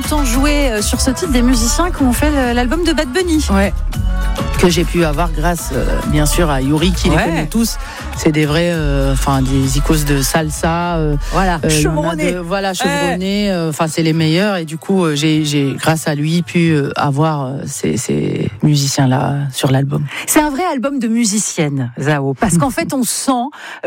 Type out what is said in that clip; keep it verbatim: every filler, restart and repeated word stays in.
entend jouer sur ce titre des musiciens qui ont fait l'album de Bad Bunny. Ouais. Que j'ai pu avoir grâce, euh, bien sûr, à Yuri, qui ouais. les connaît tous. C'est des vrais, enfin, euh, des icônes de salsa. Euh, voilà, euh, chevronnés. De, voilà, chevronnés. Enfin, ouais. euh, c'est les meilleurs. Et du coup, euh, j'ai, j'ai, grâce à lui, pu euh, avoir euh, ces, ces musiciens-là sur l'album. C'est un vrai album de musicienne, Zao, parce qu'en fait, on sent